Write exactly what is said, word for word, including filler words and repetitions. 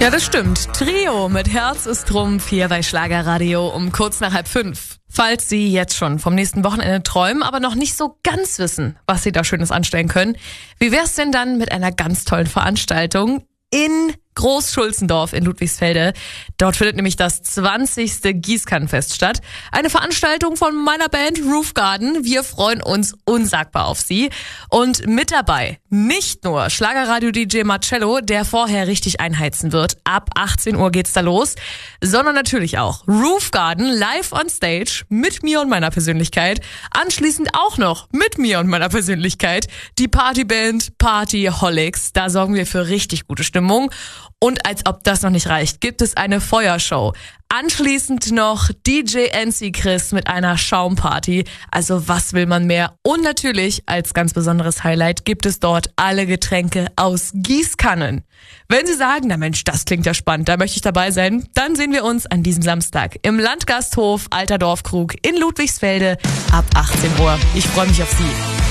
Ja, das stimmt. Trio mit Herz ist Trumpf hier bei Schlagerradio um kurz nach halb fünf. Falls Sie jetzt schon vom nächsten Wochenende träumen, aber noch nicht so ganz wissen, was Sie da Schönes anstellen können, wie wär's denn dann mit einer ganz tollen Veranstaltung in Großschulzendorf in Ludwigsfelde? Dort findet nämlich das zwanzigste Gießkannenfest statt. Eine Veranstaltung von meiner Band Roof Garden. Wir freuen uns unsagbar auf Sie. Und mit dabei nicht nur Schlagerradio-D J Marcello, der vorher richtig einheizen wird. Ab achtzehn Uhr geht's da los. Sondern natürlich auch Roof Garden live on stage mit mir und meiner Persönlichkeit. Anschließend auch noch mit mir und meiner Persönlichkeit die Partyband Partyholics. Da sorgen wir für richtig gute Stimmung. Und als ob das noch nicht reicht, gibt es eine Feuershow. Anschließend noch D J N C Chris mit einer Schaumparty. Also was will man mehr? Und natürlich als ganz besonderes Highlight gibt es dort alle Getränke aus Gießkannen. Wenn Sie sagen, na Mensch, das klingt ja spannend, da möchte ich dabei sein, dann sehen wir uns an diesem Samstag im Landgasthof Alter Dorfkrug in Ludwigsfelde ab achtzehn Uhr. Ich freue mich auf Sie.